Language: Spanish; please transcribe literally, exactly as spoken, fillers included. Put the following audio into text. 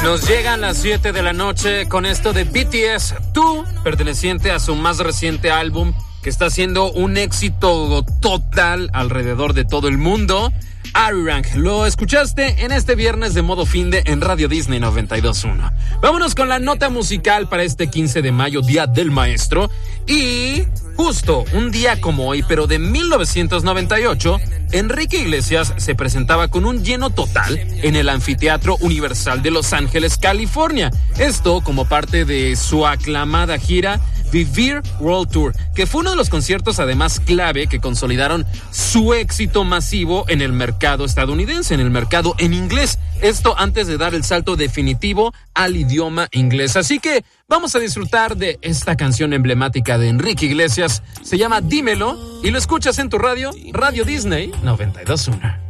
Nos llegan las siete de la noche con esto de B T S, Tú, perteneciente a su más reciente álbum, que está siendo un éxito total alrededor de todo el mundo. Arirang, lo escuchaste en este viernes de modo finde en Radio Disney noventa y dos punto uno. Vámonos con la nota musical para este quince de mayo, Día del Maestro. Y justo un día como hoy, pero de mil novecientos noventa y ocho, Enrique Iglesias se presentaba con un lleno total en el Anfiteatro Universal de Los Ángeles, California. Esto como parte de su aclamada gira Vivir World Tour, que fue uno de los conciertos además clave que consolidaron su éxito masivo en el mercado estadounidense, en el mercado en inglés. Esto antes de dar el salto definitivo al idioma inglés. Así que vamos a disfrutar de esta canción emblemática de Enrique Iglesias. Se llama Dímelo y lo escuchas en tu radio, Radio Disney noventa y dos punto uno.